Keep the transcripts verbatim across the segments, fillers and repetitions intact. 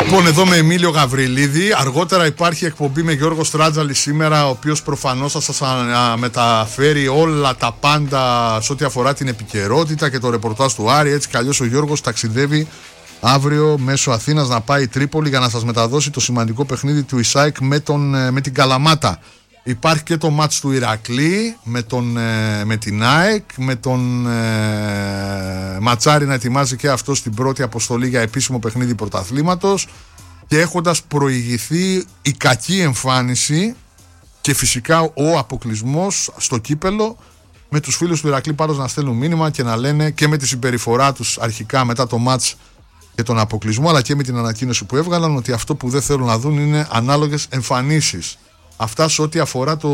Λοιπόν, εδώ με Εμίλιο Γαβριλίδη. Αργότερα υπάρχει εκπομπή με Γιώργο Στράτζαλη σήμερα, ο οποίος προφανώς θα σας μεταφέρει όλα τα πάντα σε ό,τι αφορά την επικαιρότητα και το ρεπορτάζ του Άρη. Έτσι κι αλλιώς ο Γιώργος ταξιδεύει αύριο μέσω Αθήνας να πάει Τρίπολη για να σας μεταδώσει το σημαντικό παιχνίδι του Ισάικ με, τον, με την Καλαμάτα. Υπάρχει και το μάτς του Ηρακλή με, τον, με την ΑΕΚ, με τον ε, Ματσάρη να ετοιμάζει και αυτό στην πρώτη αποστολή για επίσημο παιχνίδι πρωταθλήματος, και έχοντας προηγηθεί η κακή εμφάνιση και φυσικά ο αποκλεισμός στο κύπελο, με τους φίλους του Ηρακλή πάντως να στέλνουν μήνυμα και να λένε, και με τη συμπεριφορά τους αρχικά μετά το μάτς και τον αποκλεισμό, αλλά και με την ανακοίνωση που έβγαλαν, ότι αυτό που δεν θέλουν να δουν είναι ανάλογες εμφανίσεις. Αυτά σε ό,τι αφορά το,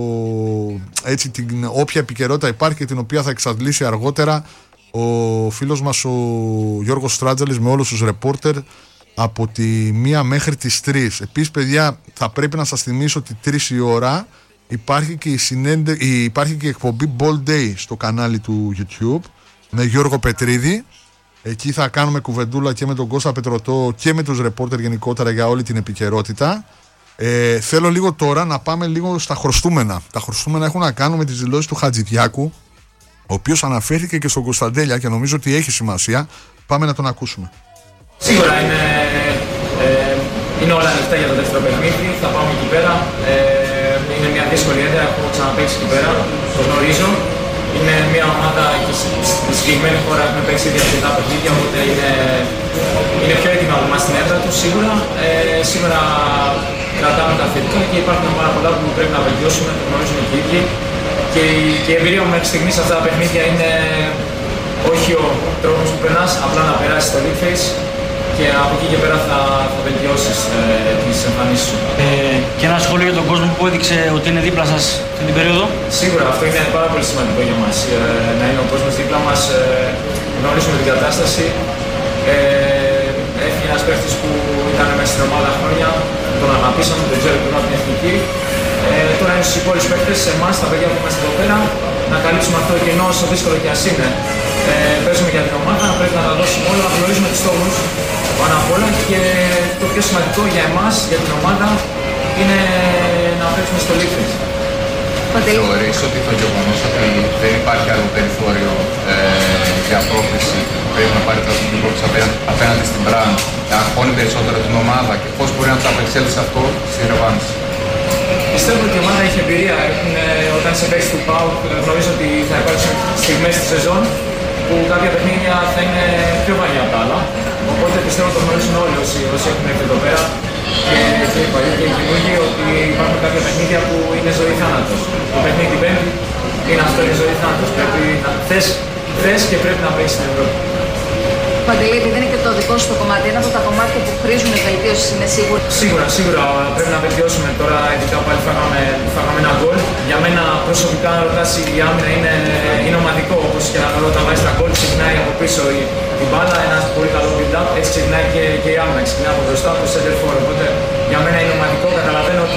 έτσι, την όποια επικαιρότητα υπάρχει και την οποία θα εξαντλήσει αργότερα ο φίλος μας ο Γιώργος Στράτζαλης με όλους τους ρεπόρτερ από τη μία μέχρι τις τρεις. Επίσης, παιδιά, θα πρέπει να σας θυμίσω ότι τρεις η ώρα υπάρχει και η, συνέντε, η, υπάρχει και η εκπομπή Ball Day στο κανάλι του YouTube με Γιώργο Πετρίδη. Εκεί θα κάνουμε κουβεντούλα και με τον Κώστα Πετρωτό και με τους ρεπόρτερ γενικότερα για όλη την επικαιρότητα. Ε, θέλω λίγο τώρα να πάμε λίγο στα χρωστούμενα. Τα χρωστούμενα έχουν να κάνουν με τις δηλώσεις του Χατζηδιάκου, ο οποίος αναφέρθηκε και στον Κωνσταντέλια και νομίζω ότι έχει σημασία. Πάμε να τον ακούσουμε. Σίγουρα είναι, ε, είναι όλα ανοιχτά για το δεύτερο παιχνίδι. Θα πάμε εκεί πέρα. Ε, είναι μια δύσκολη έδρα. Έχω ξαναπαίξει εκεί πέρα. Το γνωρίζω. Είναι μια ομάδα και στη συγκεκριμένη χώρα έχουμε παίξει ήδη αρκετά παιχνίδια. Οπότε είναι, είναι πιο έτοιμα από εμάς στην έδρα του σίγουρα. Ε, σήμερα κρατάμε τα θετικά και υπάρχουν πάρα πολλά που πρέπει να βελτιώσουμε. Το γνωρίζουμε και οι ίδιοι. Και η, και η εμπειρία μου μέχρι στιγμής σε αυτά τα παιχνίδια είναι όχι ο τρόπος που περνάς, απλά να περάσεις το league phase και από εκεί και πέρα θα, θα βελτιώσεις ε, τις εμφανίσεις σου. Ε, και ένα σχόλιο για τον κόσμο που έδειξε ότι είναι δίπλα σας αυτή την περίοδο. Σίγουρα αυτό είναι πάρα πολύ σημαντικό για μας, ε, να είναι ο κόσμος δίπλα μας, ε, γνωρίζουμε την κατάσταση. Ε, Έφυγε ένας παίκτης που ήταν μέσα στην ομάδα χρόνια, τον αγαπήσαμε, τον ξέρω πριν από την εθνική. Ε, τώρα είναι στους υπόλοιπους παίκτες, σε εμάς, τα παιδιά που είμαστε εδώ πέρα, να καλύψουμε αυτό το κενό όσο δύσκολο και ας είναι. Ε, παίζουμε για την ομάδα, πρέπει να τα δώσουμε όλα, να γνωρίζουμε τους στόχους πάνω απ' όλα, και το πιο σημαντικό για εμάς, για την ομάδα, είναι να παίξουμε στο league phase. Θεωρείς ότι το γεγονός ότι δεν υπάρχει άλλο περιθώριο ε, για πρόκληση, πρέπει να πάρει τα πρόκληση απέναντι στην Μπραν, αγχώνει περισσότερο την ομάδα, και πώς μπορεί να τα απεξέλθει αυτό στη ρευάνση? Πιστεύω ότι η ομάδα έχει εμπειρία. Έχουν, όταν είσαι παίκτης του ΠΑΟΚ, γνωρίζω ότι θα υπάρξουν στιγμές στη σεζόν που κάποια παιχνίδια θα είναι πιο βαριά από τα άλλα. Οπότε πιστεύω ότι το γνωρίζουν όλοι όσοι, όσοι έχουν έρθει εδώ πέρα, και, και οι παλιοί και οι καινούργοι, ότι υπάρχουν κάποια παιχνίδια που είναι ζωή θάνατος. Το παιχνίδι την Πέμπτη είναι αυτό, είναι ζωή θάνατος. Πρέπει να θες, θες και πρέπει να παίξεις στην Ευρώπη. Παντελή, επειδή είναι και το δικό σου το κομμάτι, ένα από τα κομμάτια που χρήζουν βελτίωση, είναι σίγουρο. Σίγουρα, σίγουρα πρέπει να βελτιώσουμε. Τώρα, ειδικά πάλι φάγαμε, φάγαμε ένα γκολ. Για μένα προσωπικά, να ρωτάς, η άμυνα είναι, είναι ομαδικό. Όπως και να δω, όταν βάζει τα γκολ, ξεκινάει από πίσω η, η μπάλα, ένα πολύ καλό build-up. Έτσι ξεκινάει και, και η άμυνα. Ξεκινάει από μπροστά, από το center for. Οπότε για μένα είναι ομαδικό. Καταλαβαίνω